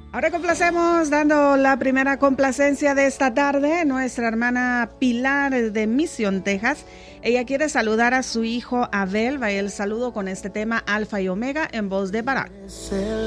Ahora complacemos, dando la primera complacencia de esta tarde, nuestra hermana Pilar de Mission, Texas. Ella quiere saludar a su hijo Abel. Va el saludo con este tema Alfa y Omega en voz de Barak.